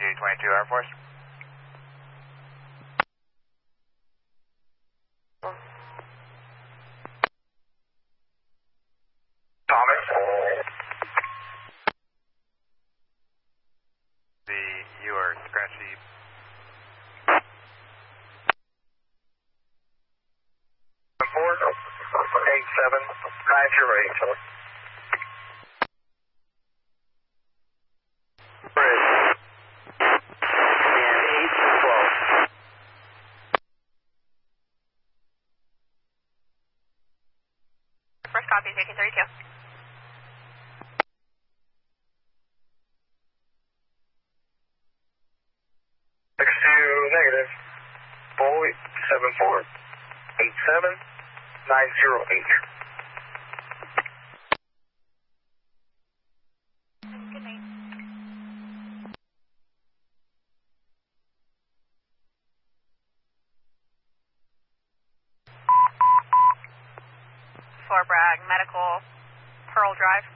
J22 Air Force. Thomas. You are scratchy. 487-508. Bridge. And 8-12. First copy, 1832. Negative. Boy 74-87-908. Good night. Fort Bragg, Medical, Pearl Drive.